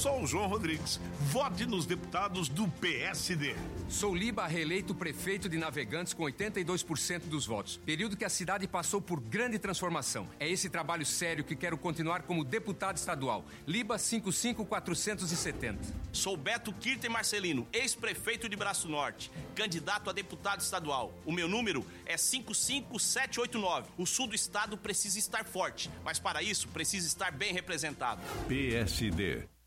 sou o João Rodrigues. Vote nos deputados do PSD. Sou Liba, reeleito prefeito de Navegantes com 82% dos votos. Período que a cidade passou por grande transformação. É esse trabalho sério que quero continuar como deputado estadual. Liba 55470. Sou Beto Kirten Marcelino, ex-prefeito de Braço Norte, candidato a deputado estadual. O meu número é 55789. O sul do estado precisa estar forte, mas para isso precisa estar bem representado. PSD.